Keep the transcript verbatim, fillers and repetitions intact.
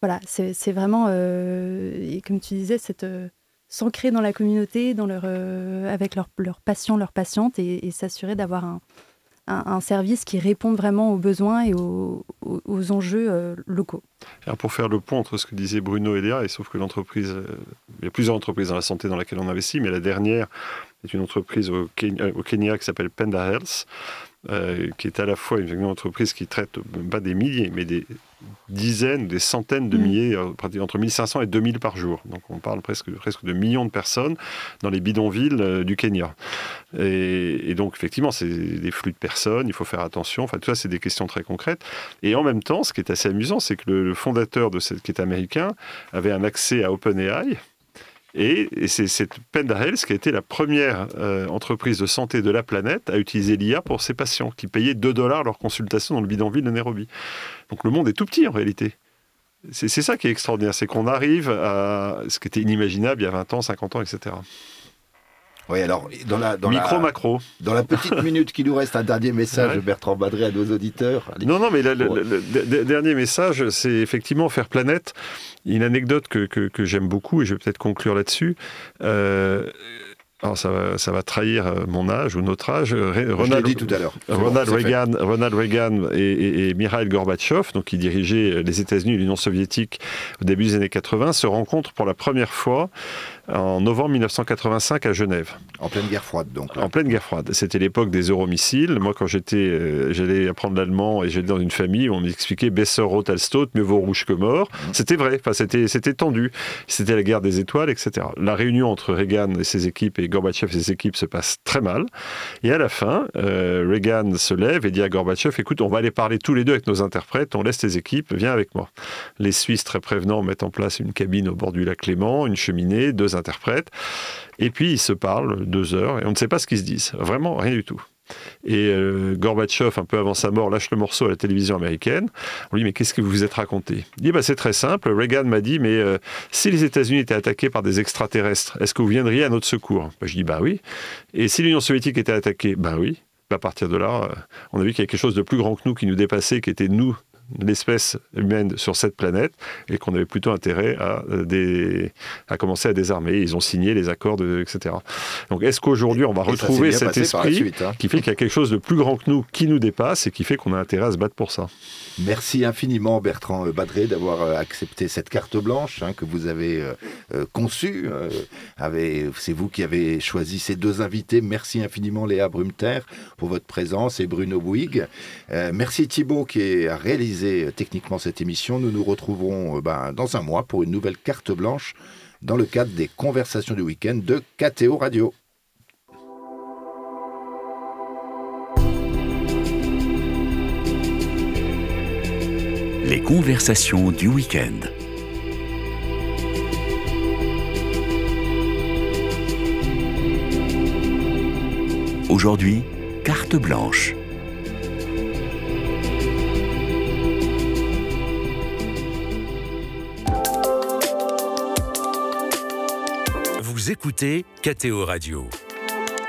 voilà, c'est, c'est vraiment, euh, et comme tu disais, cette, euh, s'ancrer dans la communauté, dans leur, euh, avec leurs leur patients, leurs patientes, et, et s'assurer d'avoir un, un, un service qui réponde vraiment aux besoins et aux, aux, aux enjeux euh, locaux. Alors pour faire le pont entre ce que disaient Bruno et Léa, et sauf que l'entreprise, euh, il y a plusieurs entreprises dans la santé dans laquelle on investit, mais la dernière est une entreprise au Kenya, au Kenya qui s'appelle Penda Health, euh, qui est à la fois une, une entreprise qui traite pas des milliers, mais des dizaines, des centaines de milliers, mmh. entre mille cinq cents et deux mille par jour. Donc on parle presque, presque de millions de personnes dans les bidonvilles euh, du Kenya. Et, et donc effectivement, c'est des flux de personnes, il faut faire attention. Enfin, tout ça, c'est des questions très concrètes. Et en même temps, ce qui est assez amusant, c'est que le, le fondateur de cette, qui est américain avait un accès à OpenAI. Et, et c'est cette Penda Health qui a été la première euh, entreprise de santé de la planète à utiliser l'I A pour ses patients, qui payaient deux dollars leur consultation dans le bidonville de Nairobi. Donc le monde est tout petit en réalité. C'est, c'est ça qui est extraordinaire, c'est qu'on arrive à ce qui était inimaginable il y a vingt ans, cinquante ans, et cetera. Oui, alors, dans la, dans Micro, la, macro. Dans la petite minute qui nous reste, un dernier message, ouais. Bertrand Badré, à nos auditeurs. Allez. Non, non, mais le, le, le, le dernier message, c'est effectivement faire planète. Une anecdote que, que, que j'aime beaucoup, et je vais peut-être conclure là-dessus. Euh, alors, ça va, ça va trahir mon âge ou notre âge. Ronald, je l'ai dit tout à l'heure. Ronald, bon, Reagan, Ronald Reagan et, et, et Mikhail Gorbatchev, donc, qui dirigeaient les États-Unis et l'Union soviétique au début des années quatre-vingts, se rencontrent pour la première fois en novembre mille neuf cent quatre-vingt-cinq à Genève. En pleine guerre froide, donc. Là. En pleine guerre froide. C'était l'époque des euromissiles. Moi, quand j'étais, euh, j'allais apprendre l'allemand et j'étais dans une famille où on m'expliquait « Besser rot als tot », mieux vaut rouge que mort. Mmh. C'était vrai, enfin, c'était, c'était tendu. C'était la guerre des étoiles, et cetera. La réunion entre Reagan et ses équipes et Gorbatchev et ses équipes se passe très mal. Et à la fin, euh, Reagan se lève et dit à Gorbatchev « Écoute, on va aller parler tous les deux avec nos interprètes, on laisse tes équipes, viens avec moi ». Les Suisses, très prévenants, mettent en place une cabine au bord du lac Léman, une cheminée, deux interprètes. Et puis, ils se parlent deux heures et on ne sait pas ce qu'ils se disent. Vraiment, rien du tout. Et euh, Gorbatchev, un peu avant sa mort, lâche le morceau à la télévision américaine. On lui dit « Mais qu'est-ce que vous vous êtes raconté ?» Il dit bah, « C'est très simple. Reagan m'a dit « Mais euh, si les États-Unis étaient attaqués par des extraterrestres, est-ce que vous viendriez à notre secours ?» bah, Je dis « Bah oui. » Et si l'Union soviétique était attaquée ? Bah oui. À partir de là, euh, on a vu qu'il y avait quelque chose de plus grand que nous qui nous dépassait, qui était nous, l'espèce humaine sur cette planète, et qu'on avait plutôt intérêt à, des, à commencer à désarmer. Ils ont signé les accords, de, et cetera. Donc est-ce qu'aujourd'hui on va et retrouver cet esprit suite, hein. qui fait qu'il y a quelque chose de plus grand que nous, qui nous dépasse, et qui fait qu'on a intérêt à se battre pour ça. Merci infiniment Bertrand Badré d'avoir accepté cette carte blanche hein, que vous avez euh, conçue. Euh, avec, c'est vous qui avez choisi ces deux invités. Merci infiniment Léa Brumter pour votre présence et Bruno Bouygues. Euh, merci Thibaut qui a réalisé techniquement cette émission. Nous nous retrouverons euh, ben, dans un mois pour une nouvelle carte blanche dans le cadre des conversations du week-end de K T O Radio. Les conversations du week-end. Aujourd'hui, carte blanche. Vous écoutez K T O Radio.